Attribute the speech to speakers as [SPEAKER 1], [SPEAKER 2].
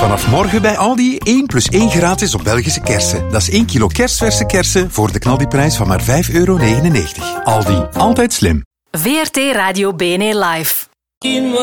[SPEAKER 1] Vanaf morgen bij Aldi 1 plus 1 gratis op Belgische kersen. Dat is 1 kilo kersverse kersen voor de knaldiprijs van maar €5,99. Aldi, altijd slim.
[SPEAKER 2] VRT Radio BNE Live.